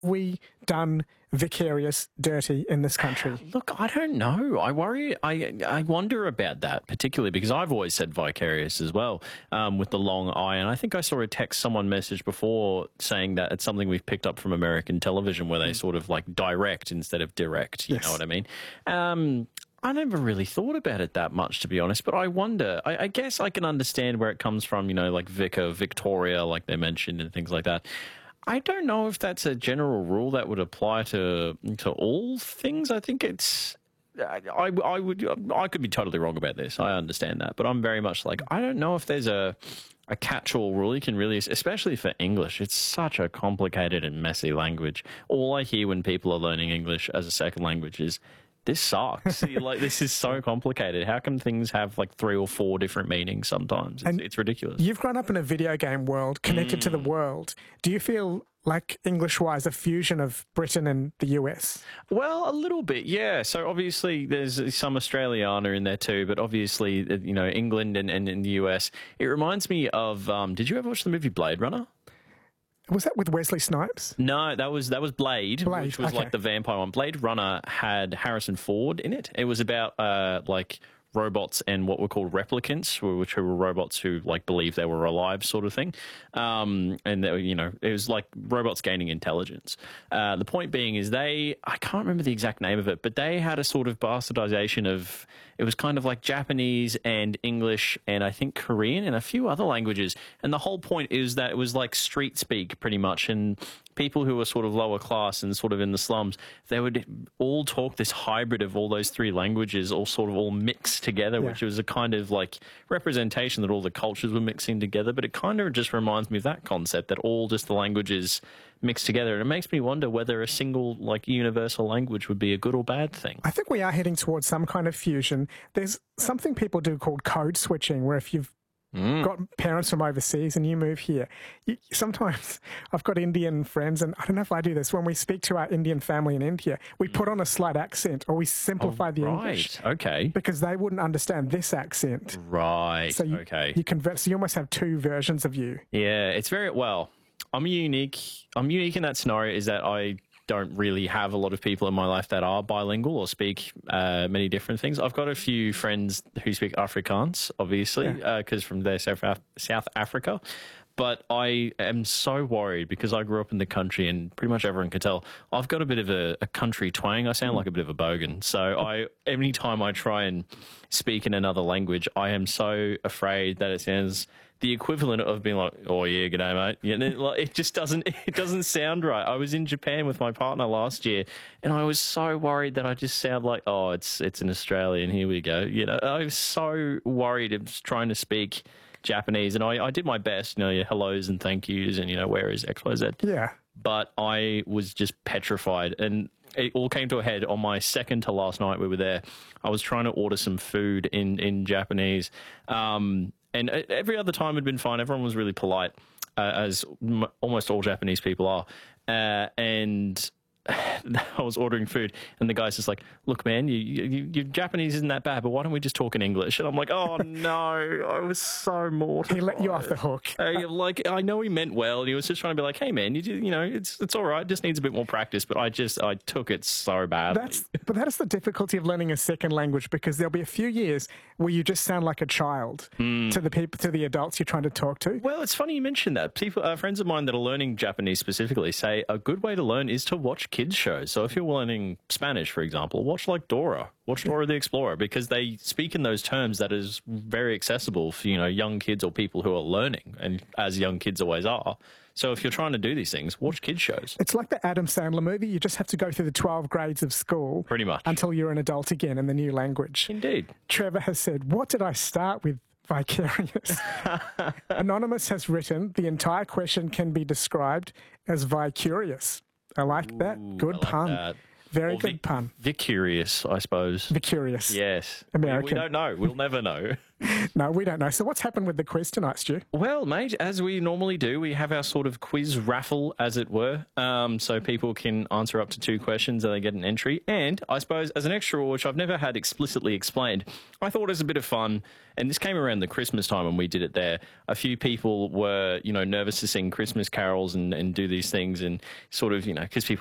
we done Vicarious dirty in this country? Look, I don't know. I wonder about that, particularly because I've always said vicarious as well, with the long I. And I think I saw a text someone messaged before saying that it's something we've picked up from American television where they sort of like direct instead of direct. You know what I mean? I never really thought about it that much, to be honest, but I wonder. I guess I can understand where it comes from, you know, like Vicar, Victoria, like they mentioned, and things like that. I don't know if that's a general rule that would apply to all things. I think it's. I could be totally wrong about this. I understand that, but I'm very much like I don't know if there's a catch-all rule you can really, especially for English. It's such a complicated and messy language. All I hear when people are learning English as a second language is, this sucks. Like, this is so complicated. How can things have like 3 or 4 different meanings sometimes? It's ridiculous. You've grown up in a video game world, connected to the world. Do you feel like, English-wise, a fusion of Britain and the US? Well, a little bit, yeah. So obviously there's some Australiana in there too, but obviously, you know, England and in the US. It reminds me of, did you ever watch the movie Blade Runner? Was that with Wesley Snipes? No, that was Blade, which was like the vampire one. Blade Runner had Harrison Ford in it. It was about like robots and what were called replicants, which were robots who like believed they were alive, sort of thing. And they, you know, it was like robots gaining intelligence. The point being is I can't remember the exact name of it, but they had a sort of bastardization of, it was kind of like Japanese and English and I think Korean and a few other languages. And the whole point is that it was like street speak pretty much, and people who were sort of lower class and sort of in the slums, they would all talk this hybrid of all those 3 languages, all mixed together, which was a kind of like representation that all the cultures were mixing together. But it kind of just reminds me of that concept, that all just the languages mixed together. And it makes me wonder whether a single like universal language would be a good or bad thing. I think we are heading towards some kind of fusion. There's something people do called code switching, where if you've got parents from overseas and you move here, sometimes I've got Indian friends, and I don't know if I do this, when we speak to our Indian family in India, we put on a slight accent or we simplify the English. Okay. Because they wouldn't understand this accent. Right. So you convert, so you almost have 2 versions of you. Yeah, it's very, well, I'm unique in that scenario, is that I don't really have a lot of people in my life that are bilingual or speak many different things. I've got a few friends who speak Afrikaans, obviously, because from there, South Africa. But I am so worried because I grew up in the country and pretty much everyone can tell I've got a bit of a country twang. I sound like a bit of a bogan. So any time I try and speak in another language, I am so afraid that it sounds the equivalent of being like, oh yeah, g'day mate. You know, like, it just doesn't sound right. I was in Japan with my partner last year and I was so worried that I just sound like, oh, it's an Australian, here we go. You know, I was so worried of trying to speak Japanese, and I did my best, you know, your hellos and thank yous and, you know, where is XYZ. Yeah. But I was just petrified, and it all came to a head on my second to last night we were there. I was trying to order some food in Japanese, and every other time had been fine. Everyone was really polite, as almost all Japanese people are, and I was ordering food and the guy's just like, look, man, your Japanese isn't that bad, but why don't we just talk in English? And I'm like, oh no, I was so mortified. He let you off the hook. Like, I know he meant well. He was just trying to be like, hey man, you know, it's all right. Just needs a bit more practice. But I took it so badly. But that is the difficulty of learning a second language, because there'll be a few years where you just sound like a child to the adults you're trying to talk to. Well, it's funny you mentioned that. Friends of mine that are learning Japanese specifically say a good way to learn is to watch kids shows. So if you're learning Spanish, for example, watch like Dora. Watch Dora the Explorer, because they speak in those terms that is very accessible for, you know, young kids or people who are learning, and as young kids always are. So if you're trying to do these things, watch kids shows. It's like the Adam Sandler movie. You just have to go through the 12 grades of school. Pretty much. Until you're an adult again in the new language. Indeed. Trevor has said, what did I start with? Vicarious. Anonymous has written, the entire question can be described as vicarious. I like that. Good pun. That. Very Or good pun. Vicurious, I suppose. Vicurious. Yes. American. We don't know. We'll never know. No, we don't know. So what's happened with the quiz tonight, Stu? Well, mate, as we normally do, we have our sort of quiz raffle, as it were, so people can answer up to 2 questions and they get an entry. And I suppose as an extra, which I've never had explicitly explained, I thought it was a bit of fun, and this came around the Christmas time when we did it there. A few people were, nervous to sing Christmas carols and do these things and sort of, because people